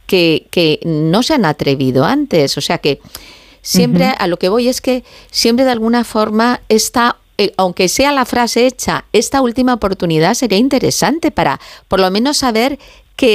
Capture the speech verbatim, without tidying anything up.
que, que no se han atrevido antes. O sea que siempre uh-huh. a lo que voy es que siempre de alguna forma esta, eh, aunque sea la frase hecha, esta última oportunidad sería interesante para por lo menos saber